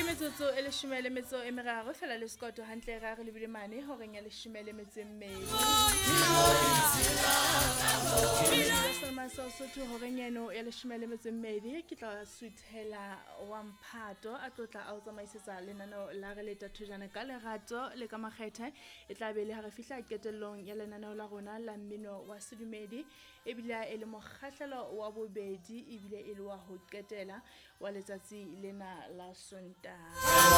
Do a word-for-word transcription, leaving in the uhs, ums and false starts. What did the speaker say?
metsotso e leshome le metso e meraro fela le skoto hantle ra re lebile mane ho reng ya leshome le metso e mmedi so to ho reng eno ya leshome le metso e mmedi ke tla suthela wa mphato a tlotla a o tsamaisetsa lenaneo la re leta thujana ka lerato le ka makgethe e tla be le ha re fihla ketellong ya lenaneo la rona la mmino wa sedumedi e bila e le mokgahlelo wa bobedi e bile e le wa ho qetela wa letsatsi lena la Sontaha.